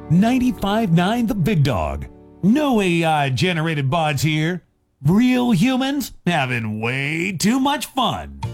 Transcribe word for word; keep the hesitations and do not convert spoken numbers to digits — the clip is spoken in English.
ninety-five nine The Big Dog. No A I-generated bots here. Real humans having way too much fun.